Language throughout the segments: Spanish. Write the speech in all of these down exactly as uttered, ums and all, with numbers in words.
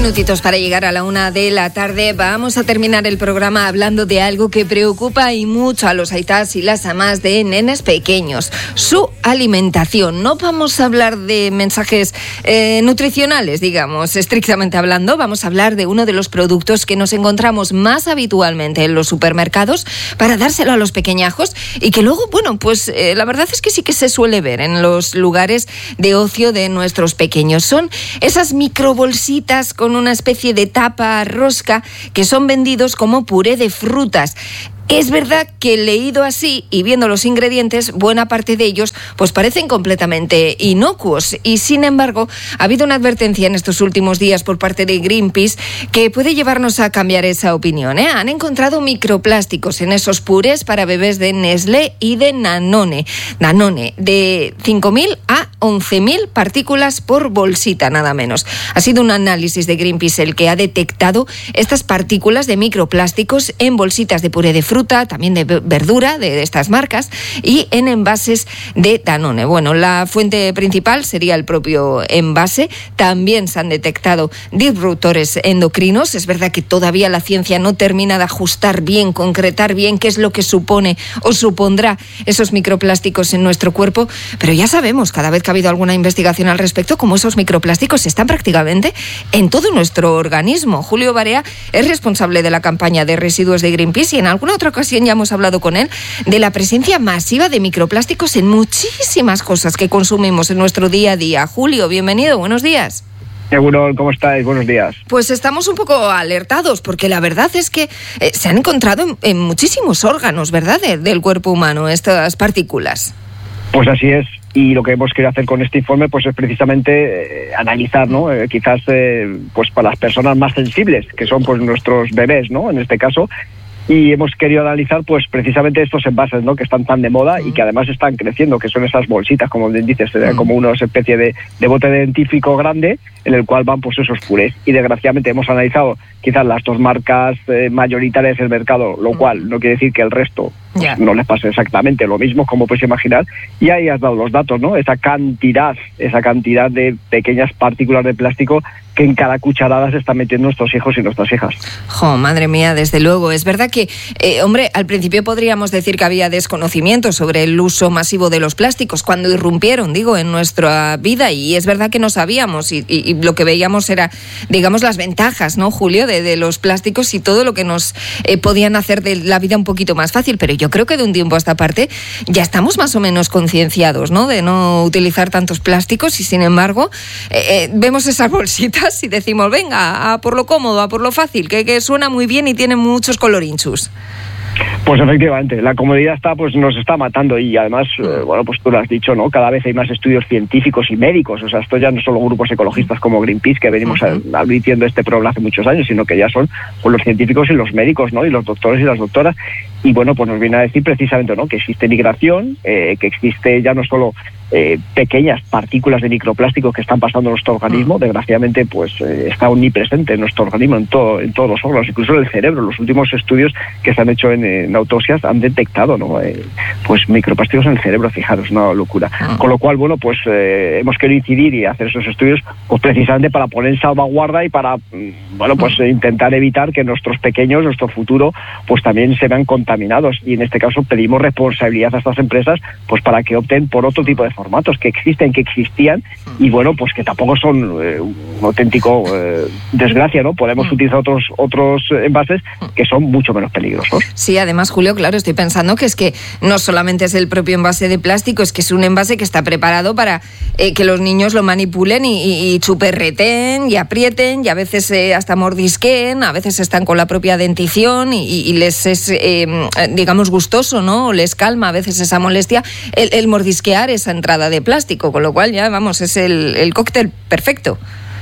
minutitos para llegar a la una de la tarde. Vamos a terminar el programa hablando de algo que preocupa y mucho a los aitás y las amás de nenes pequeños: su alimentación. No vamos a hablar de mensajes eh, nutricionales, digamos, estrictamente hablando. Vamos a hablar de uno de los productos que nos encontramos más habitualmente en los supermercados para dárselo a los pequeñajos y que luego, bueno, pues eh, la verdad es que sí que se suele ver en los lugares de ocio de nuestros pequeños. Son esas microbolsitas con una especie de tapa rosca que son vendidos como puré de frutas. Es verdad que leído así y viendo los ingredientes, buena parte de ellos pues parecen completamente inocuos, y sin embargo ha habido una advertencia en estos últimos días por parte de Greenpeace que puede llevarnos a cambiar esa opinión, ¿eh? Han encontrado microplásticos en esos purés para bebés de Nestlé y de Danone, Danone de cinco mil a once mil partículas por bolsita, nada menos. Ha sido un análisis de Greenpeace el que ha detectado estas partículas de microplásticos en bolsitas de puré de fruta, fruta, también de verdura de estas marcas, y en envases de Danone. Bueno, la fuente principal sería el propio envase. También se han detectado disruptores endocrinos. Es verdad que todavía la ciencia no termina de ajustar bien, concretar bien qué es lo que supone o supondrá esos microplásticos en nuestro cuerpo, pero ya sabemos, cada vez que ha habido alguna investigación al respecto, cómo esos microplásticos están prácticamente en todo nuestro organismo. Julio Barea es responsable de la campaña de residuos de Greenpeace y en alguna otra ocasión ya hemos hablado con él de la presencia masiva de microplásticos en muchísimas cosas que consumimos en nuestro día a día. Julio, bienvenido, buenos días. Seguro, ¿cómo estáis? Buenos días. Pues estamos un poco alertados porque la verdad es que eh, se han encontrado en, en muchísimos órganos, ¿verdad?, de, del cuerpo humano, estas partículas. Pues así es. Y lo que hemos querido hacer con este informe pues es precisamente eh, analizar, ¿no? Eh, quizás eh, pues para las personas más sensibles, que son pues nuestros bebés, ¿no?, en este caso. Y hemos querido analizar pues precisamente estos envases, ¿no?, que están tan de moda y que además están creciendo, que son esas bolsitas, como bien dices, mm. como una especie de, de bote dentífrico grande en el cual van pues esos purés. Y desgraciadamente hemos analizado quizás las dos marcas eh, mayoritarias del mercado, lo cual no quiere decir que el resto pues, yeah. no les pase exactamente lo mismo, como puedes imaginar. Y ahí has dado los datos, ¿no? Esa cantidad, esa cantidad de pequeñas partículas de plástico que en cada cucharada se están metiendo nuestros hijos y nuestras hijas. Jo, madre mía, desde luego. Es verdad que, eh, hombre, al principio podríamos decir que había desconocimiento sobre el uso masivo de los plásticos cuando irrumpieron, digo, en nuestra vida, y es verdad que no sabíamos y, y, y lo que veíamos era, digamos, las ventajas, ¿no, Julio?, de, de los plásticos y todo lo que nos eh, podían hacer de la vida un poquito más fácil, pero yo creo que de un tiempo a esta parte ya estamos más o menos concienciados, ¿no?, de no utilizar tantos plásticos, y sin embargo eh, eh, vemos esas bolsitas y decimos, venga, a por lo cómodo, a por lo fácil, que, que suena muy bien y tiene muchos colorinchus. Pues efectivamente, la comodidad está, pues nos está matando, y además, eh, bueno, pues tú lo has dicho, ¿no? Cada vez hay más estudios científicos y médicos. O sea, esto ya no solo grupos ecologistas como Greenpeace, que venimos uh-huh. advirtiendo este problema hace muchos años, sino que ya son pues, los científicos y los médicos, ¿no? Y los doctores y las doctoras. Y bueno, pues nos viene a decir precisamente, ¿no?, que existe migración, eh, que existe ya no solo eh, pequeñas partículas de microplástico que están pasando en nuestro organismo, uh-huh. desgraciadamente, pues eh, está omnipresente en nuestro organismo, en todo, en todos los órganos, incluso en el cerebro. Los últimos estudios que se han hecho en, en autopsias han detectado, ¿no?, eh, pues microplásticos en el cerebro, fijaros, una locura. Uh-huh. Con lo cual, bueno, pues eh, hemos querido incidir y hacer esos estudios, pues precisamente para poner en salvaguarda y para, bueno, pues uh-huh. intentar evitar que nuestros pequeños, nuestro futuro, pues también se vean contaminados. Y en este caso pedimos responsabilidad a estas empresas pues para que opten por otro tipo de formatos que existen, que existían, y bueno, pues que tampoco son eh, un auténtico eh, desgracia, ¿no? Podemos utilizar otros otros envases que son mucho menos peligrosos. Sí, además, Julio, claro, estoy pensando que es que no solamente es el propio envase de plástico, es que es un envase que está preparado para eh, que los niños lo manipulen y, y, y chuperreten y aprieten, y a veces eh, hasta mordisqueen, a veces están con la propia dentición y, y les es eh, digamos gustoso, ¿no? O les calma a veces esa molestia el, el mordisquear esa entrada de plástico, con lo cual ya, vamos, es el, el cóctel perfecto.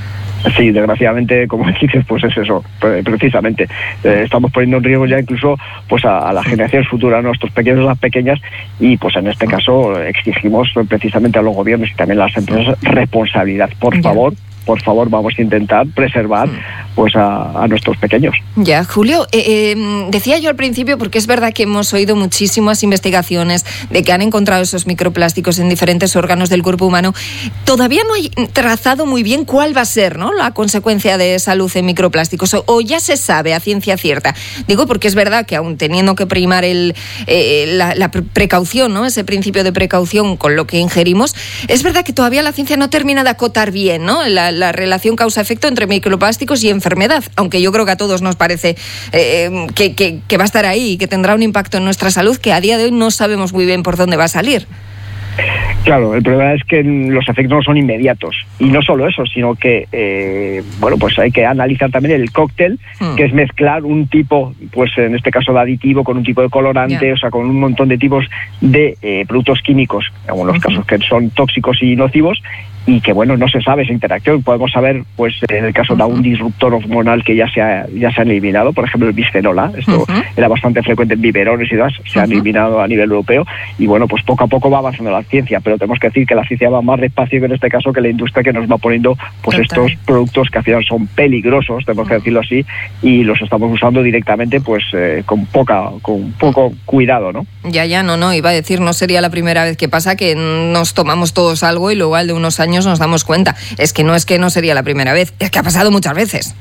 Sí, desgraciadamente, como dices, pues es eso, precisamente. Eh, estamos poniendo en riesgo ya incluso pues a, a las generaciones futuras, a nuestros pequeños y las pequeñas, y pues en este caso exigimos precisamente a los gobiernos y también a las empresas responsabilidad. Por favor, por favor, vamos a intentar preservar pues a, a nuestros pequeños. Ya, Julio, eh, eh, decía yo al principio, porque es verdad que hemos oído muchísimas investigaciones de que han encontrado esos microplásticos en diferentes órganos del cuerpo humano. Todavía no hay trazado muy bien cuál va a ser, ¿no?, la consecuencia de esa luz en microplásticos, o, o ya se sabe a ciencia cierta. Digo porque es verdad que aún teniendo que primar el, eh, la, la precaución, ¿no?, ese principio de precaución con lo que ingerimos, es verdad que todavía la ciencia no termina de acotar bien, ¿no?, la, la relación causa-efecto entre microplásticos y enfermedad, aunque yo creo que a todos nos parece eh, que, que, que va a estar ahí y que tendrá un impacto en nuestra salud que a día de hoy no sabemos muy bien por dónde va a salir. Claro, el problema es que los efectos no son inmediatos. Y no solo eso, sino que, eh, bueno, pues hay que analizar también el cóctel, hmm. que es mezclar un tipo, pues en este caso de aditivo, con un tipo de colorante, yeah. o sea, con un montón de tipos de eh, productos químicos, en algunos uh-huh. casos que son tóxicos y nocivos, y que, bueno, no se sabe esa interacción. Podemos saber, pues, en el caso uh-huh. de un disruptor hormonal que ya se ha, ya se han eliminado, por ejemplo, el bisfenol A, esto uh-huh. era bastante frecuente en biberones y demás, se uh-huh. han eliminado a nivel europeo, y bueno, pues poco a poco va avanzando la ciencia, pero tenemos que decir que la ciencia va más despacio que en este caso que la industria, que nos va poniendo pues Total. estos productos que al final son peligrosos, tenemos que decirlo así, y los estamos usando directamente pues eh, con poca, con poco cuidado, ¿no? Ya, ya, no, no, iba a decir, no sería la primera vez que pasa que nos tomamos todos algo y luego al de unos años nos damos cuenta. Es que no es que no sería la primera vez, es que ha pasado muchas veces.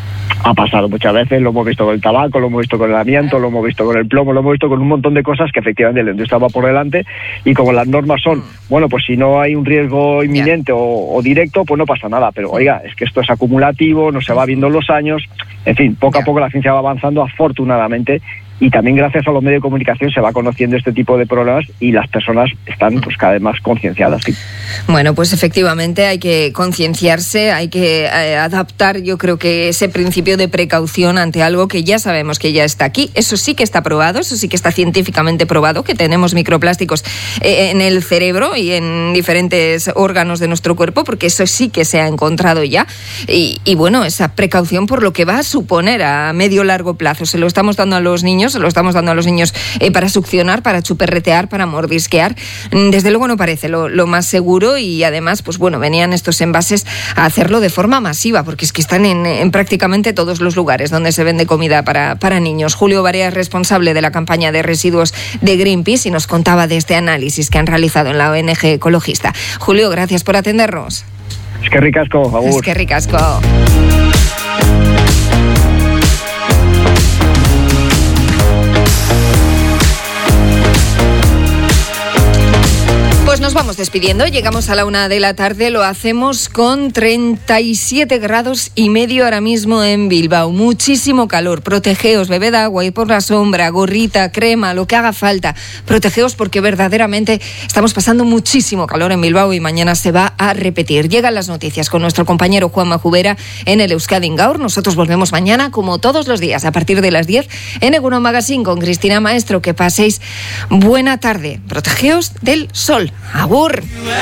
Ha pasado muchas veces, lo hemos visto con el tabaco, lo hemos visto con el amianto, lo hemos visto con el plomo, lo hemos visto con un montón de cosas que efectivamente la industria va por delante, y como las normas son, bueno, pues si no hay un riesgo inminente o, o directo, pues no pasa nada, pero oiga, es que esto es acumulativo, no se va viendo los años, en fin, poco a poco la ciencia va avanzando, afortunadamente, y también gracias a los medios de comunicación se va conociendo este tipo de problemas y las personas están pues cada vez más concienciadas. ¿Sí? Bueno, pues efectivamente hay que concienciarse, hay que eh, adaptar, yo creo que ese principio de precaución ante algo que ya sabemos que ya está aquí. Eso sí que está probado, eso sí que está científicamente probado, que tenemos microplásticos eh, en el cerebro y en diferentes órganos de nuestro cuerpo, porque eso sí que se ha encontrado ya. Y, y bueno, esa precaución por lo que va a suponer a medio largo plazo. Se lo estamos dando a los niños, se lo estamos dando a los niños eh, para succionar, para chuperretear, para mordisquear. Desde luego no parece lo, lo más seguro, y además, pues bueno, venían estos envases a hacerlo de forma masiva, porque es que están en, en prácticamente todos los lugares donde se vende comida para, para niños. Julio Barea es responsable de la campaña de residuos de Greenpeace y nos contaba de este análisis que han realizado en la O N G ecologista. Julio, gracias por atendernos. Es que ricasco, agur. Es que ricasco. Pues nos vamos despidiendo, llegamos a la una de la tarde, lo hacemos con treinta y siete grados y medio ahora mismo en Bilbao, muchísimo calor, protegeos, bebed agua y por la sombra, gorrita, crema, lo que haga falta, protegeos porque verdaderamente estamos pasando muchísimo calor en Bilbao y mañana se va a repetir. Llegan las noticias con nuestro compañero Juanma Jubera en el Euskadi Gaur. Nosotros volvemos mañana como todos los días a partir de las diez en Egunon Magazine con Cristina Maestro. Que paséis buena tarde, protegeos del sol. Agur.